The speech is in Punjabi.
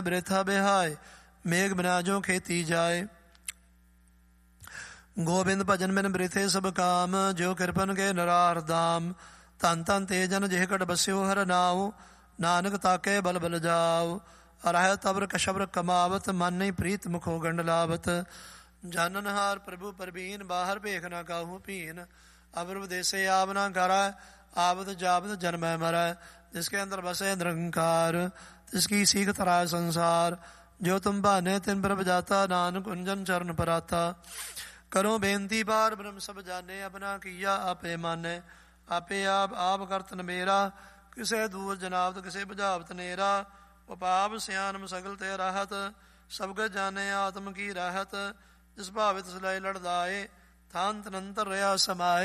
ਬ੍ਰਿਥਾ ਬਿਹਾਏ, ਮੇਘ ਬਿਨਾ ਜੋ ਖੇਤੀ ਜਾਏ। ਗੋਬਿੰਦ ਭਜਨ ਬਿਨ ਬ੍ਰਿਥੇ ਸਭ ਕਾਮ, ਜਿਉ ਕਿਰਪਨ ਕੇ ਨਰਾਰ ਦਾਮ। ਧਨ ਧਨ ਤੇ ਜਨ ਜਿਹ ਕਟ ਬਸਿਓ ਹਰ ਨਾਉ, ਨਾਨਕ ਤਾਕੇ ਬਲ ਬਲ ਜਾਉ। ਰਹਿ ਤਬਰ ਕਸ਼ਬਰ ਕਮਾਵਤ, ਮਨ ਨਹੀਂ ਪ੍ਰੀਤ ਮੁਖੋ ਗੰਡ ਲਾਵਤ। ਜਾਨਨਹਾਰ ਪ੍ਰਭੂ ਪਰਬੀਨ, ਬਾਹਰ ਭੇਖ ਨਾ ਕਾਹੂ ਭੀਨ। ਅਬਰ ਵਿਦੇਸੇ ਆਵ ਨਾ ਕਰੈ, ਆਵਤ ਜਾਵਤ ਜਨਮੈ ਮਰੈ। ਜਿਸਕੇ ਅੰਦਰ ਬਸੇ ਨਿਰੰਕਾਰ, ਤਿਸਕੀ ਸੀਖ ਤਰਾਇ ਸੰਸਾਰ। ਜੋ ਤੁਮ ਭਾਨੇ ਤਿਨ ਪ੍ਰਭ ਜਾਤਾ, ਨਾਨਕ ਕੁੰਜਨ ਚਰਨ ਪਰਾਤਾ। ਕਰੋ ਬੇਨਤੀ ਪਾਰ ਬ੍ਰਹਮ ਸਭ ਜਾਣੇ, ਆਪਣਾ ਕੀਆ ਆਪੇ ਮਾਨੇ। ਆਪੇ ਆਪ ਕਰਤ ਨਮੇਰਾ, ਕਿਸੇ ਦੂਰ ਜਨਾਵਤ ਕਿਸੇ ਬੁਝਾਵਤ ਨੇਰਾ। ਉਪਾਪ ਸਿਆਨਮ ਸਗਲ ਤੇ ਰਾਹਤ, ਸਬਗਤ ਜਾਣੇ ਆਤਮ ਕੀ ਰਾਹਤ। ਜਿਸ ਭਾਵੇ ਤਿਸ ਲੈ ਲੜਦਾਏ, ਥਾਨ ਤਨੰਤਰ ਰਿਹਾ ਸਮਾਏ।